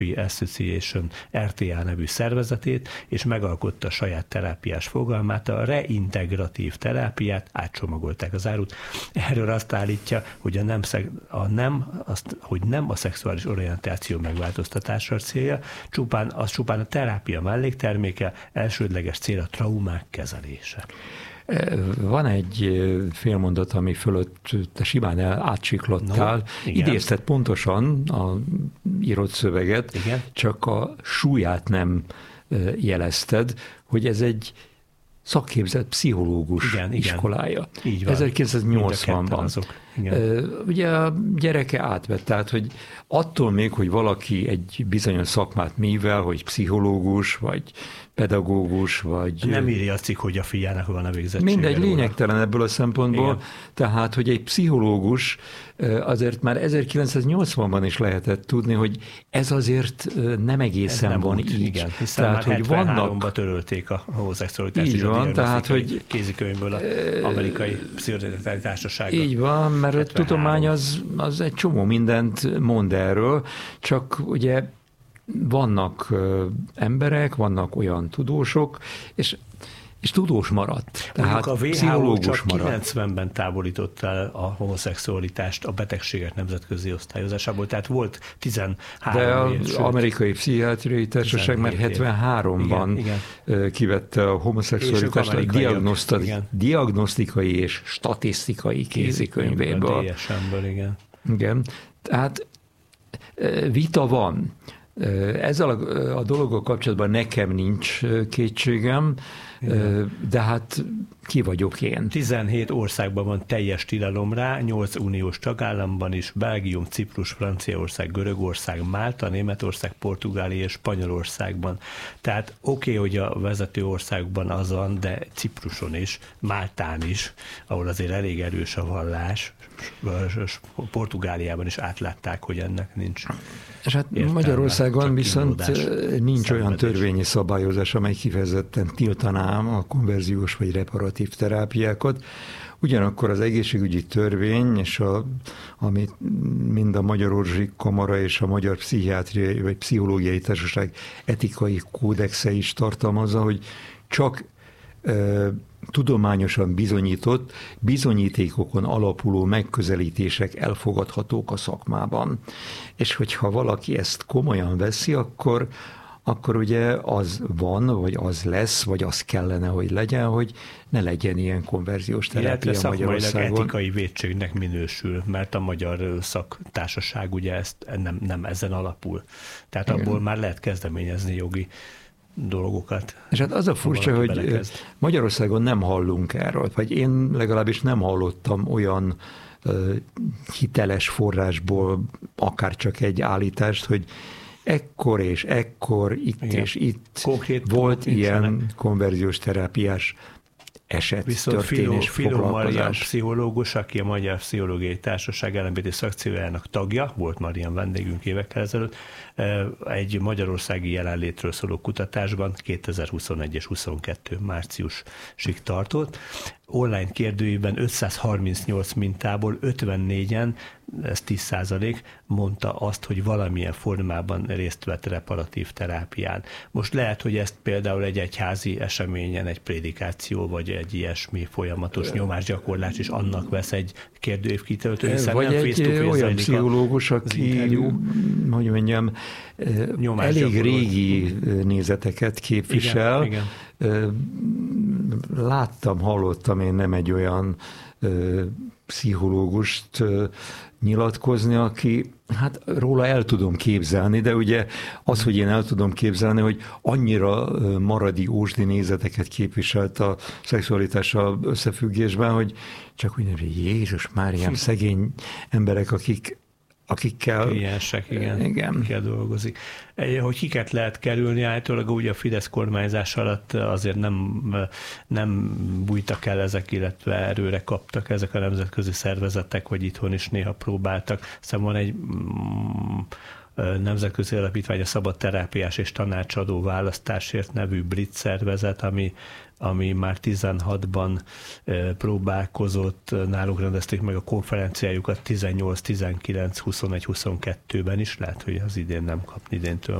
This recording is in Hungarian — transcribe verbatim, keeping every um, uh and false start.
Association er té á nevű szervezetét, és megalkotta a saját terápiás fogalmát, a reintegratív terápiát, átcsomagolták az árut. Erről azt állítja, hogy a nem, a nem, azt, hogy nem a szexuális orientáció megváltoztatása célja, csupán, az csupán a terápia mellékterméke, elsődleges cél a traumák kezelése. Van egy félmondat, ami fölött te simán átsiklottál. No, idézted pontosan a írott szöveget, igen. Csak a súlyát nem jelezted, hogy ez egy szakképzett pszichológus igen, iskolája. Igen. ezerkilencszáznyolcvanban. Ugye a gyereke átvett, tehát hogy attól még, hogy valaki egy bizonyos szakmát mivel, hogy pszichológus, vagy pedagógus, vagy... Nem írja a cikk, hogy a fiának van a végzettsége. Mindegy, lényegtelen ebből a szempontból. Igen. Tehát, hogy egy pszichológus azért már ezerkilencszáznyolcvanban is lehetett tudni, hogy ez azért nem egészen nem van így. Igen, hiszen tehát, már hetvenháromban vannak... törölték a homoszexualitást. Így van, tehát, hogy... kézikönyvből az amerikai pszichiátriai társasága. Így van, mert hetvenhárom. A tudomány az, az egy csomó mindent mond erről, csak ugye vannak ö, emberek, vannak olyan tudósok, és, és tudós maradt. Tehát a vé há ó csak kilencvenben távolította el a homoszexualitást a betegségek nemzetközi osztályozásából, tehát volt tizenhárom De az amerikai pszichiátriai társaság már hetvenháromban igen, igen. kivette a homoszexualitást a diagnosztikai, diagnosztikai és statisztikai kézikönyvéből. dé es em-ből, igen. Igen. Tehát vita van. Ezzel a, a dologgal kapcsolatban nekem nincs kétségem, igen. De hát ki vagyok én? tizenhét országban van teljes tilalom rá, nyolc uniós tagállamban is, Belgium, Ciprus, Franciaország, Görögország, Málta, Németország, Portugália és Spanyolországban. Tehát oké, okay, hogy a vezető országban az van, de Cipruson is, Máltán is, ahol azért elég erős a vallás, Portugáliában is átlátták, hogy ennek nincs. És hát értelme, Magyarországon viszont nincs szenvedés. Olyan törvényi szabályozás, amely kifejezetten tiltaná a konverziós vagy reparatív terápiákat. Ugyanakkor az egészségügyi törvény, és a, amit mind a Magyar Orvosi Kamara és a Magyar Pszichiátriai vagy Pszichológiai Társaság etikai kódexe is tartalmazza, hogy csak e, tudományosan bizonyított, bizonyítékokon alapuló megközelítések elfogadhatók a szakmában. És hogyha valaki ezt komolyan veszi, akkor akkor ugye az van, vagy az lesz, vagy az kellene, hogy legyen, hogy ne legyen ilyen konverziós terápia Magyarországon. Etikai vétségnek minősül, mert a Magyar Szaktársaság ugye ezt nem, nem ezen alapul. Tehát igen. Abból már lehet kezdeményezni jogi dolgokat. És hát az a furcsa, hogy belekezd. Magyarországon nem hallunk erről, vagy én legalábbis nem hallottam olyan uh, hiteles forrásból akár csak egy állítást, hogy ekkor és ekkor, itt igen. és itt konkrét volt ilyen nincsenek. Konverziós terápiás eset, viszont történés, Filó Marian pszichológus, aki a Magyar Pszichológiai Társaság el em bé té szakciójának tagja, volt már ilyen vendégünk évekkel ezelőtt, egy magyarországi jelenlétről szóló kutatásban kétezer-huszonegy és huszonkettő márciusig tartott. Online kérdőjében ötszázharmincnyolc mintából ötvennégyen, ez tíz százalék, mondta azt, hogy valamilyen formában részt vett reparatív terápián. Most lehet, hogy ezt például egy egyházi eseményen, egy prédikáció, vagy egy ilyesmi folyamatos nyomásgyakorlás is annak vesz egy kérdőív kitöltő, hiszen vagy nem egy face-to-face olyan pszichológus, aki, hogy mondjam, elég régi nézeteket képvisel. Igen, igen. Láttam, hallottam én nem egy olyan pszichológust nyilatkozni, aki, hát róla el tudom képzelni, de ugye az, hogy én el tudom képzelni, hogy annyira maradi ósdi nézeteket képviselt a szexualitással összefüggésben, hogy csak úgy nem, Jézus Máriám, szegény emberek, akik akikkel... Kliensek, igen, igen. kell dolgozik. Hogy kiket lehet kerülni, állítólag ugye a Fidesz kormányzás alatt azért nem, nem bújtak el ezek, illetve erőre kaptak ezek a nemzetközi szervezetek, vagy itthon is néha próbáltak. Szóval van egy nemzetközi alapítvány, a Szabad Terápiás és Tanácsadó Választásért nevű brit szervezet, ami ami már tizenhatban próbálkozott, náluk rendezték meg a konferenciájukat tizennyolc, tizenkilenc, huszonegy, huszonkettőben is, lehet, hogy az idén nem kap, idéntől